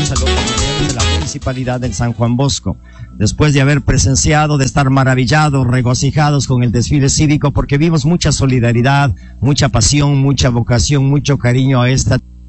a los funcionarios de la Municipalidad del San Juan Bosco, después de haber presenciado, de estar maravillados, regocijados con el desfile cívico, porque vimos mucha solidaridad, mucha pasión, mucha vocación, mucho cariño a esta